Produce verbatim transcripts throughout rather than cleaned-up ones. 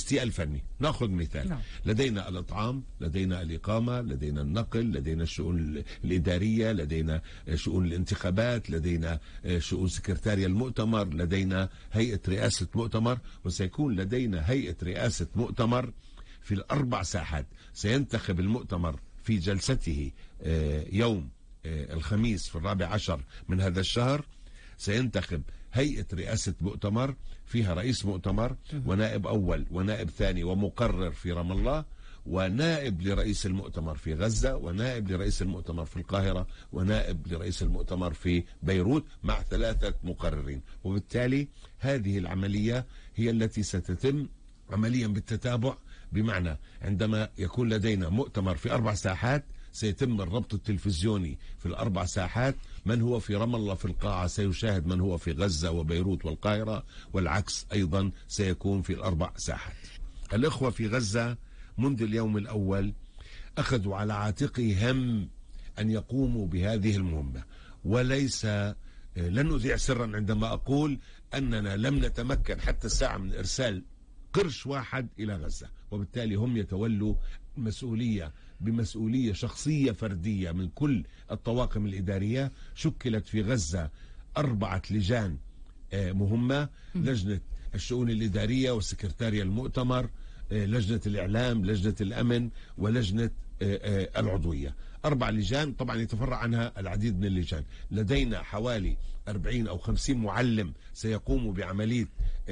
اللوجستي الفني. نأخذ مثال. نعم. لدينا الإطعام، لدينا الإقامة، لدينا النقل، لدينا الشؤون الإدارية، لدينا شؤون الانتخابات، لدينا شؤون سكرتاريا المؤتمر، لدينا هيئة رئاسة مؤتمر. وسيكون لدينا هيئة رئاسة مؤتمر في الأربع ساحات. سينتخب المؤتمر في جلسته يوم الخميس في الرابع عشر من هذا الشهر. سينتخب هيئة رئاسة مؤتمر فيها رئيس مؤتمر ونائب أول ونائب ثاني ومقرر في رام الله، ونائب لرئيس المؤتمر في غزة، ونائب لرئيس المؤتمر في القاهرة، ونائب لرئيس المؤتمر في بيروت، مع ثلاثة مقررين. وبالتالي هذه العملية هي التي ستتم عمليا بالتتابع، بمعنى عندما يكون لدينا مؤتمر في أربع ساحات سيتم الربط التلفزيوني في الأربع ساحات. من هو في رام الله في القاعة سيشاهد من هو في غزة وبيروت والقاهرة، والعكس أيضا سيكون في الأربع ساحات. الإخوة في غزة منذ اليوم الأول أخذوا على عاتقهم أن يقوموا بهذه المهمة، وليس لن أذيع سرا عندما أقول أننا لم نتمكن حتى الساعة من إرسال قرش واحد إلى غزة. وبالتالي هم يتولوا مسؤولية بمسؤولية شخصية فردية من كل الطواقم الإدارية. شكلت في غزة أربعة لجان مهمة: لجنة الشؤون الإدارية والسكرتاريا المؤتمر، لجنة الإعلام، لجنة الأمن، ولجنة العضوية. أربع لجان طبعا يتفرع عنها العديد من اللجان. لدينا حوالي أربعين أو خمسين معلم سيقوموا بعملية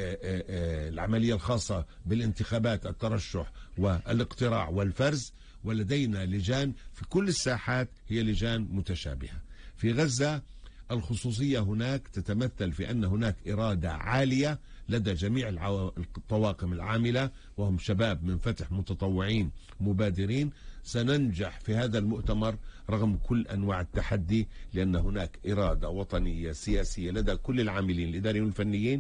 العملية الخاصة بالانتخابات، الترشح والاقتراع والفرز. ولدينا لجان في كل الساحات هي لجان متشابهة. في غزة الخصوصية هناك تتمثل في أن هناك إرادة عالية لدى جميع الطواقم العاملة، وهم شباب من فتح متطوعين مبادرين. سننجح في هذا المؤتمر رغم كل أنواع التحدي، لأن هناك إرادة وطنية سياسية لدى كل العاملين الإداريين والفنيين.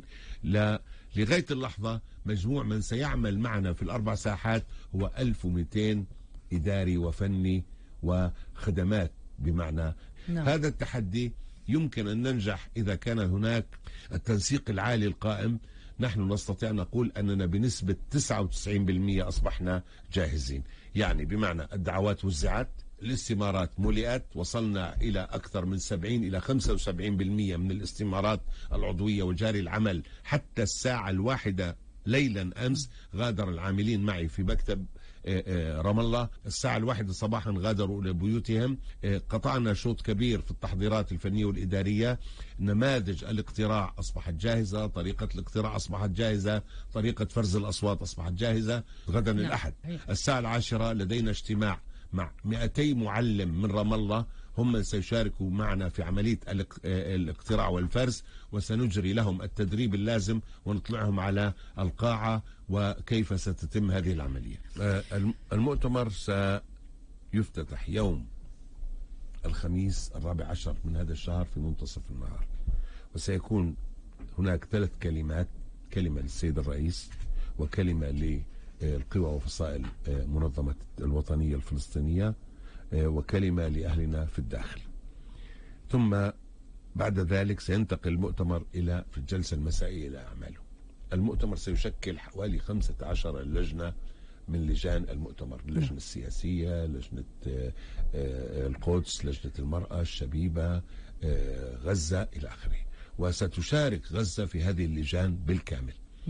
لغاية اللحظة مجموع من سيعمل معنا في الأربع ساحات هو ألف ومئتين إداري وفني وخدمات. بمعنى نعم. هذا التحدي يمكن أن ننجح إذا كان هناك التنسيق العالي القائم. نحن نستطيع نقول أننا بنسبة تسعة وتسعين بالمئة أصبحنا جاهزين. يعني بمعنى الدعوات وزعت، الاستمارات ملئت، وصلنا إلى أكثر من سبعين إلى خمسة وسبعين بالمئة من الاستمارات العضوية وجاري العمل. حتى الساعة الواحدة ليلا أمس غادر العاملين معي في مكتب رام الله، الساعة الواحدة صباحا غادروا إلى بيوتهم. قطعنا شوط كبير في التحضيرات الفنية والإدارية. نماذج الاقتراع أصبحت جاهزة، طريقة الاقتراع أصبحت جاهزة، طريقة فرز الأصوات أصبحت جاهزة. غدا الأحد الساعة العاشرة لدينا اجتماع مع مئتي معلم من رام الله، هم من سيشاركوا معنا في عملية الاقتراع والفرز، وسنجري لهم التدريب اللازم ونطلعهم على القاعة وكيف ستتم هذه العملية. المؤتمر سيفتتح يوم الخميس الرابع عشر من هذا الشهر في منتصف النهار، وسيكون هناك ثلاث كلمات: كلمة للسيد الرئيس، وكلمة للقوى وفصائل منظمة الوطنية الفلسطينية، وكلمة لأهلنا في الداخل. ثم بعد ذلك سينتقل المؤتمر إلى في الجلسة المسائية إلى أعماله. المؤتمر سيشكل حوالي خمسة عشر لجنة من لجان المؤتمر: اللجنة السياسية، لجنة القدس، لجنة المرأة، الشبيبة، غزة إلى آخره. وستشارك غزة في هذه اللجان بالكامل.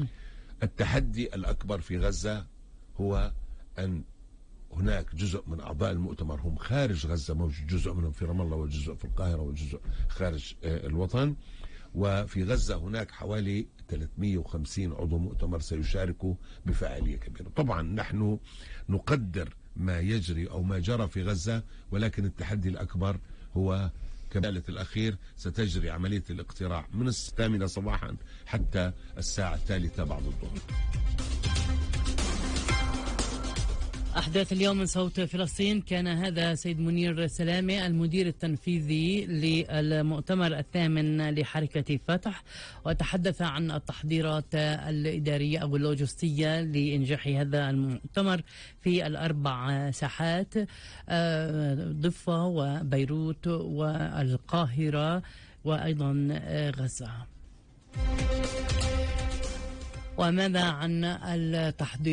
التحدي الأكبر في غزة هو أن هناك جزء من أعضاء المؤتمر هم خارج غزة، موجود جزء منهم في رام الله وجزء في القاهرة وجزء خارج الوطن. وفي غزة هناك حوالي ثلاثمئة وخمسين عضو مؤتمر سيشاركوا بفعالية كبيرة. طبعا نحن نقدر ما يجري أو ما جرى في غزة، ولكن التحدي الأكبر هو كالثالث الأخير. ستجري عملية الاقتراع من الثامنة صباحا حتى الساعة الثالثة بعد الظهر. أحداث اليوم من صوت فلسطين. كان هذا سيد منير سلامة المدير التنفيذي للمؤتمر الثامن لحركة فتح، وتحدث عن التحضيرات الإدارية أو اللوجستية لإنجاح هذا المؤتمر في الأربع ساحات: ضفة وبيروت والقاهرة وأيضا غزة. وماذا عن التحضير